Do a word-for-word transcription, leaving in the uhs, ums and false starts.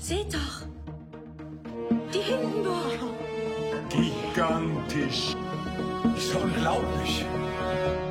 Seht doch. Die Hindenburg. Gigantisch. Ist doch unglaublich.